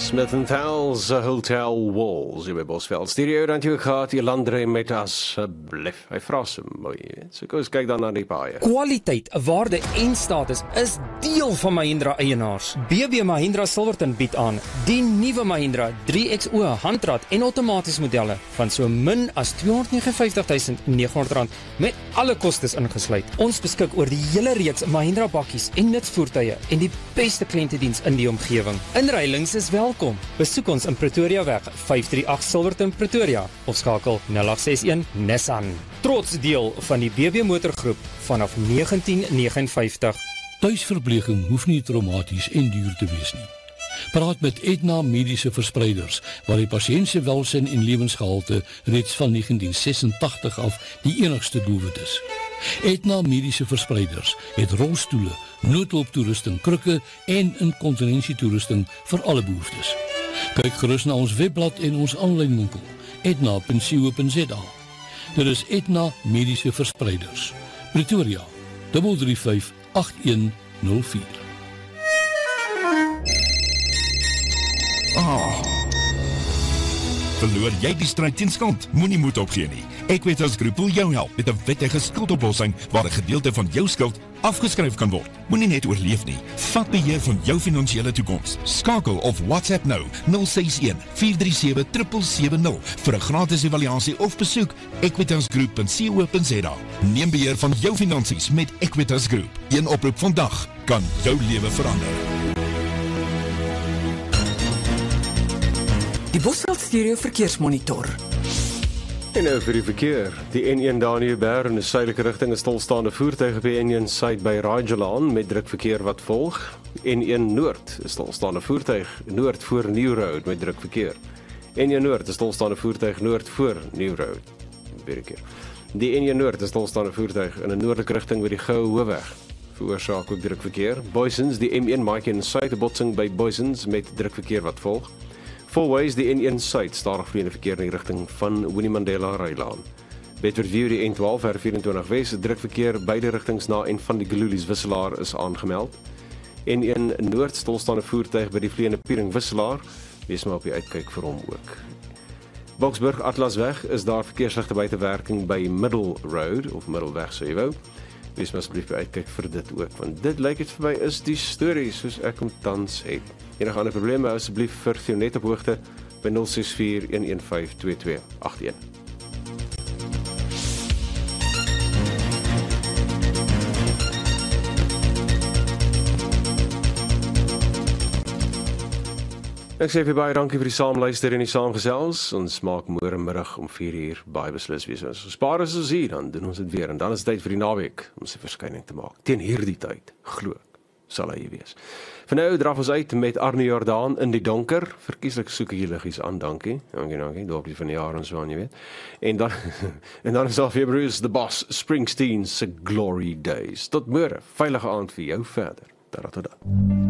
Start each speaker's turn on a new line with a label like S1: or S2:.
S1: Smith & Thals Hotel Walls by Bosveld. Stereo dan jy gaat, jy landry met asseblief. Hy vra so mooi, weet. So kom ons kyk dan na die paaie.
S2: Kwaliteit, waarde en status is deel van Mahindra eienaars. BB Mahindra Silverton bied aan die nuwe Mahindra 3XO handrat en outomaties modelle van so min as R259.900 met alle kostes ingesluit. Ons beskik oor die hele reeks Mahindra bakkies en nutsvoertuie en die beste kliëntediens in die omgewing. Inruilings is welkom. Besoek ons in Pretoria weg 538 Silverton Pretoria of skakel 0861 Nissan. Trots deel van die BB Motorgroep vanaf 1959.
S3: Tuisverpleging hoef nie traumaties en duur te wees nie. Praat met Aetna Mediese Verspreiders, waar die pasiënt se welsyn en lewensgehalte reeds van 1986 af die enigste doelwit is. Aetna Mediese Verspreiders het rolstoele, noodhulptoerusting, krukke en inkontinensietoerusting vir alle behoeftes. Kyk gerus na ons webblad en ons aanlyn winkel, etna.co.za. Dit is Aetna Mediese Verspreiders. Pretoria, 3358104.
S4: Verloor jy die stryd teen skuld? Moenie moed opgee nie. Equitas Groep wil jou help met 'n wettige skuldoplossing waar 'n gedeelte van jou skuld afgeskryf kan word. Moenie net oorleef nie. Vat beheer van jou finansiële toekoms. Skakel of WhatsApp nou 061 437 770 vir 'n gratis evaluasie of besoek equitasgroep.co.za. Neem beheer van jou finansies met Equitas Groep. Een oproep vandag kan jou lewe verander.
S5: Die Bosveld Stereo Verkeersmonitor.
S1: En nou vir die verkeer. Die N1 Daniëlberg in die suidelike rigting is stilstaande voertuie by N1 Suid by Rajalaan met drukverkeer wat volg. N1 Noord is stilstaande voertuig noord voor New Road met drukverkeer. N1 Noord is stilstaande voertuig noord voor New Road. Weer 'n keer. Die N1 Noord is stilstaande voertuig in 'n noordelike rigting by die Goue Hoofweg. Veroorsaak ook drukverkeer. Boysens, die M1 Mike en Suid botsing by Boysens met drukverkeer wat volg. Fourways die N1 Suid stadig vloeiende verkeer in die rigting van Winnie Mandela Rylaan. Bedfordview die N12 R24 Wes drukverkeer beide rigtings na en van die Gululies wisselaar is aangemeld. N1 Noord stilstaande voertuig by die vleiende Piering wisselaar, wees maar op die uitkyk vir hom ook. Boksburg Atlasweg is daar verkeersligte buitewerking by Middle Road of Middelweg sou jy wou. Wees maar asseblief by uitkyk vir dit ook, want dit lyk dit vir my is die storie soos ek hom tans het. Enige ander probleme asseblief vir jou net op hoogte by 064 115 2281. Ek sê vir baie dankie vir die saamluister en die saamgesels. Ons maak môre middag om 4:00 baie beslis weer. As ons spaar as ons hier, dan doen ons dit weer en dan is dit tyd vir die naweek om sy verskyning te maak. Teen hierdie tyd, glo ek, sal hy wees. Vir nou draf ons uit met Arnie Jordaan in die donker. Verkieslik soek ek liggies aan, dankie. Dankie, dorpie van die jaar en so aan, jy weet. En dan en dan is daar vir Bruce the Boss Springsteen se Glory Days. Tot môre, veilige aand vir jou verder. Tada.